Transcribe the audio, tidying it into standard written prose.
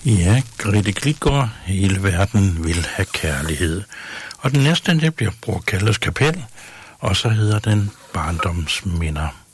Ja, Grete Klitgaard, hele verden vil have kærlighed. Og den næste, det bliver Bror Kalles Kapel, og så hedder den Barndomsminder.